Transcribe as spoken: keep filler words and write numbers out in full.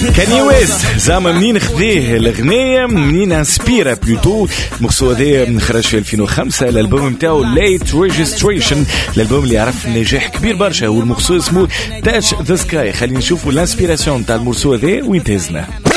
كاني ويست زعما منين خذيه الأغنية منين انسبيرا بلوتو. المقصود هذا خرج في ألفين وخمسة الألبوم نتاعو ليت ريجستريشن، الألبوم اللي عرف نجاح كبير برشا والمقصود اسمه تاتش ذا سكاي. خلينا نشوفوا الانسبيراسيون تاع المرسو هذا وين تهزنا.